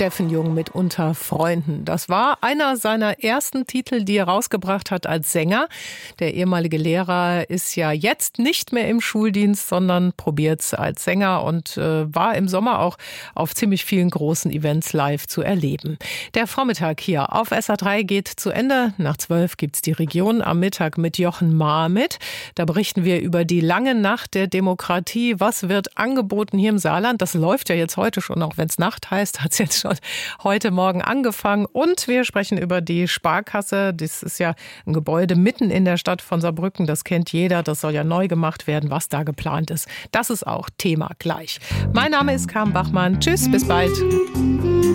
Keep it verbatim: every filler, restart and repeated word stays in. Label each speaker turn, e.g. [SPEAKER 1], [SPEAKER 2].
[SPEAKER 1] Steffen Jung mit Unter Freunden. Das war einer seiner ersten Titel, die er rausgebracht hat als Sänger. Der ehemalige Lehrer ist ja jetzt nicht mehr im Schuldienst, sondern probiert es als Sänger und äh, war im Sommer auch auf ziemlich vielen großen Events live zu erleben. Der Vormittag hier auf S R drei geht zu Ende. Nach zwölf gibt's die Region am Mittag mit Jochen Mahr mit. Da berichten wir über die lange Nacht der Demokratie. Was wird angeboten hier im Saarland? Das läuft ja jetzt heute schon, auch wenn es Nacht heißt, hat es jetzt schon heute Morgen angefangen. Und wir sprechen über die Sparkasse. Das ist ja ein Gebäude mitten in der Stadt von Saarbrücken. Das kennt jeder. Das soll ja neu gemacht werden, was da geplant ist. Das ist auch Thema gleich. Mein Name ist Carmen Bachmann. Tschüss, bis bald.